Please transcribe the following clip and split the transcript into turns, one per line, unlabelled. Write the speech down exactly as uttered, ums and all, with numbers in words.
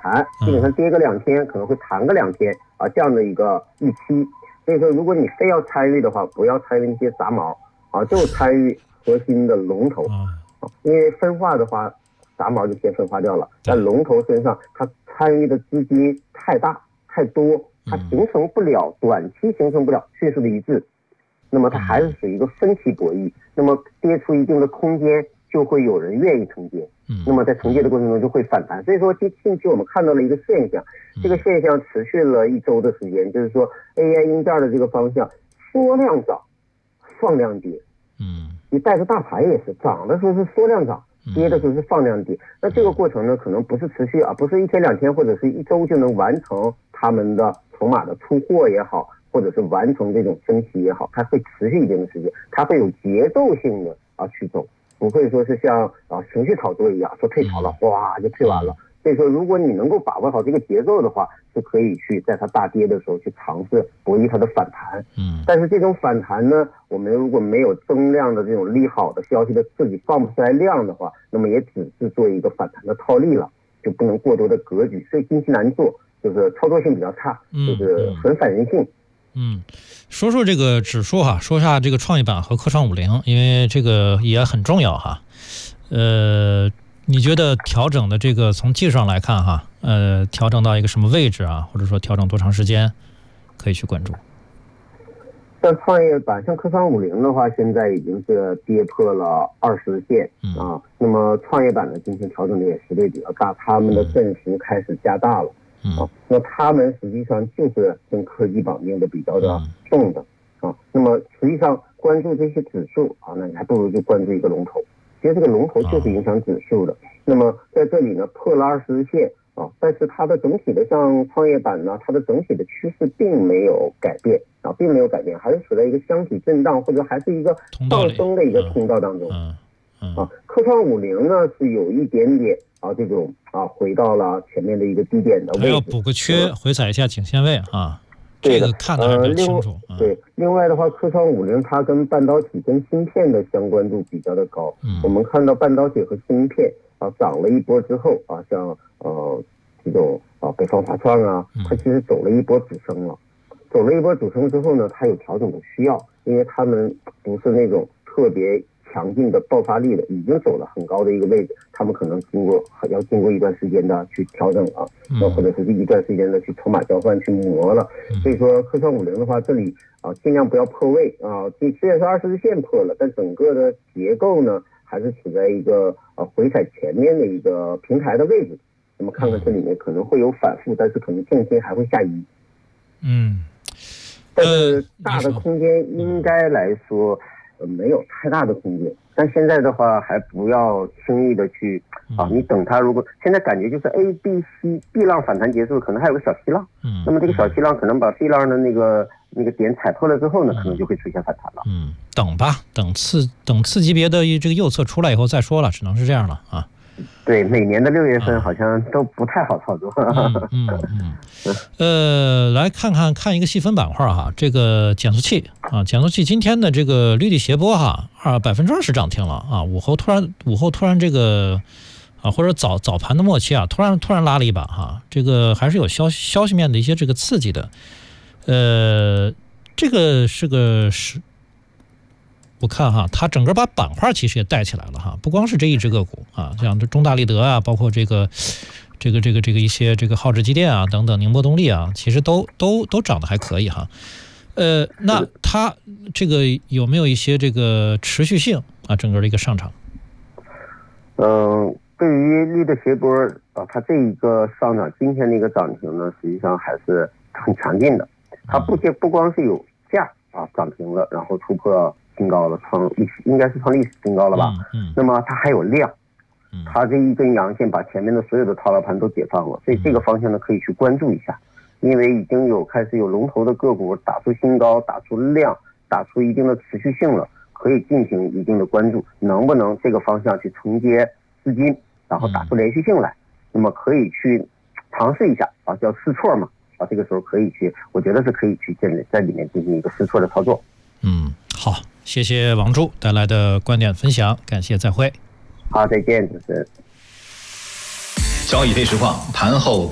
弹，基本上跌个两天可能会弹个两天啊，这样的一个预期。所以说如果你非要参与的话，不要参与那些杂毛啊，就参与核心的龙头啊，因为分化的话杂毛就先分化掉了，但龙头身上它参与的资金太大太多，它形成不了短期形成不了迅速的一致，那么它还是属于一个分歧博弈，那么跌出一定的空间就会有人愿意承接，那么在承接的过程中就会反弹。所以说近期我们看到了一个现象，这个现象持续了一周的时间，就是说 A I 硬件的这个方向缩量涨放量跌，嗯，你带着大盘也是涨的时候是缩量涨，跌的时候是放量跌，那这个过程呢可能不是持续啊，不是一天两天或者是一周就能完成他们的筹码的出货也好，或者是完成这种升息也好，它会持续一定的时间，它会有节奏性的啊去走，不会说是像啊情绪炒作一样说退潮了哇就退完了。所以说如果你能够把握好这个节奏的话，是可以去在它大跌的时候去尝试博弈它的反弹。嗯，但是这种反弹呢，我们如果没有增量的这种利好的消息的刺激，放不出来量的话，那么也只是做一个反弹的套利了，就不能过多的格局，所以近期难做，就是操作性比较差，就是很反人性。
嗯，说说这个指数哈，说下这个创业板和科创五零，因为这个也很重要哈。呃，你觉得调整的这个从技术上来看哈，呃，调整到一个什么位置啊，或者说调整多长时间可以去关注？
像创业板，像科创五零的话，现在已经是跌破了二十线、嗯、啊。那么创业板呢，今天调整的也相对比较大，他们的振幅开始加大了。啊，那他们实际上就是跟科技绑定的比较的重的啊。那么实际上关注这些指数啊，那你还不如就关注一个龙头。其实这个龙头就是影响指数的。那么在这里呢，破了二十日线啊，但是它的整体的像创业板呢，它的整体的趋势并没有改变啊，并没有改变，还是处在一个箱体震荡或者还是一个上升的一个通道当中。啊，科创五零呢是有一点点啊这种啊回到了前面的一个低点的位置，
还要补个缺，回踩一下颈线位啊。这个看得还比较清楚。
呃、对，另外的话，科创五零它跟半导体跟芯片的相关度比较的高。嗯，我们看到半导体和芯片啊涨了一波之后啊，像呃这种啊北方华创啊，它其实走了一波主升了，走了一波主升之后呢，它有调整的需要，因为他们不是那种特别强劲的爆发力的，已经走了很高的一个位置，他们可能经过要经过一段时间的去调整啊，嗯、或者是一段时间的去筹码交换去磨了。嗯、所以说科创五零的话，这里啊尽量不要破位啊，这虽然是二十日线破了，但整个的结构呢还是处在一个啊回踩前面的一个平台的位置。那么看看这里面可能会有反复，但是可能重心还会下移。
嗯，
但是大的空间应该来说。呃，没有太大的空间，但现在的话还不要轻易的去啊，你等它如果现在感觉就是 A B C B 浪反弹结束，可能还有个小 C 浪，嗯，那么这个小 C 浪可能把 C 浪的那个那个点踩破了之后呢，可能就会出现反弹了。
嗯，等吧，等次等次级别的这个右侧出来以后再说了，只能是这样了啊。
对，每年的六月份好像都不太好操作。
嗯嗯嗯。呃，来看看看一个细分板块哈，这个减速器啊，减速器今天的这个绿地斜波哈，啊百分之二十涨停了啊，午后突然午后突然这个啊，或者早早盘的末期啊，突然突然拉了一把哈，这个还是有消消息面的一些这个刺激的。呃，这个是个是。我看哈，它整个把板块其实也带起来了哈，不光是这一只个股啊，像中大立德啊，包括这个这个这个这个一些这个浩志机电啊等等，宁波动力啊，其实都都都涨得还可以哈。呃，那它这个有没有一些这个持续性啊？整个的一个上涨？
嗯、呃，对于绿的斜波啊，它这一个上涨，今天的一个涨停呢，实际上还是很强劲的。它不仅不光是有价啊涨停了，然后突破新高了，创历史应该是创历史新高了吧？嗯，嗯那么它还有量，它这一根阳线把前面的所有的套牢盘都解放了，所以这个方向呢可以去关注一下，因为已经有开始有龙头的个股打出新高，打出量，打出一定的持续性了，可以进行一定的关注，能不能这个方向去承接资金，然后打出连续性来，那么可以去尝试一下啊，叫试错嘛啊，这个时候可以去，我觉得是可以去在里面进行一个试错的操作。
嗯，好。谢谢王柱带来的观点分享，感谢，再会。
好，再见，主持人。
交易对实况，盘后